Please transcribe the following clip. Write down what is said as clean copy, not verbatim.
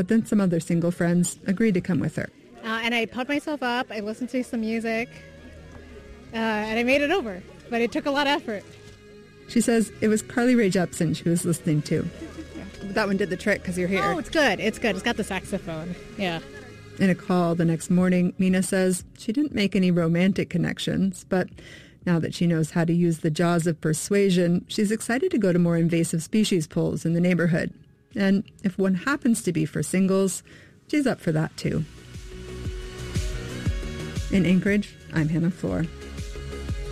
but then some other single friends agreed to come with her. And I pumped myself up, I listened to some music, and I made it over. But it took a lot of effort. She says it was Carly Rae Jepsen she was listening to. Yeah. That one did the trick because you're here. Oh, it's good. It's good. It's got the saxophone. Yeah. In a call the next morning, Mina says she didn't make any romantic connections, but now that she knows how to use the jaws of persuasion, she's excited to go to more invasive species pulls in the neighborhood. And if one happens to be for singles, she's up for that too. In Anchorage, I'm Hannah Floor.